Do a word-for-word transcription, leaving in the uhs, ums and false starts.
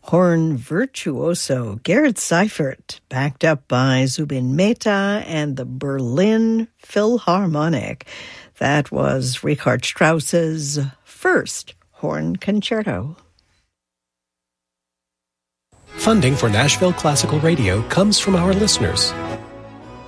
horn virtuoso Gerrit Seifert, backed up by Zubin Mehta and the Berlin Philharmonic. That was Richard Strauss's first horn concerto. Funding for Nashville Classical Radio comes from our listeners.